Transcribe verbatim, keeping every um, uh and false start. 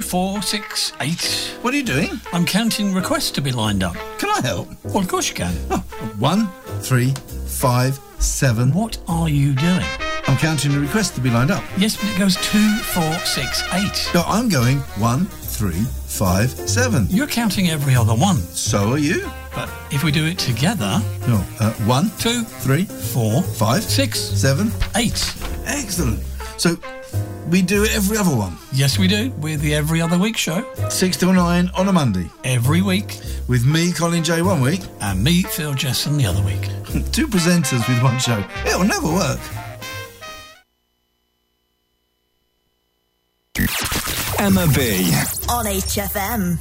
four, six, eight. What are you doing? I'm counting requests to be lined up. Can I help? Well, of course you can. Oh, one, three, five, seven. What are you doing? I'm counting the requests to be lined up. Yes, but it goes two, four, six, eight. No, I'm going one, three, five, seven. You're counting every other one. So are you? But if we do it together... No, uh, one, two, three, four, five, six, seven, eight. Excellent. So we do every other one. Yes, we do. We're the Every Other Week show. Six till nine on a Monday. Every week. With me, Colin J, one week. And me, Phil Jesson, the other week. Two presenters with one show. It'll never work. Emma B. On H F M.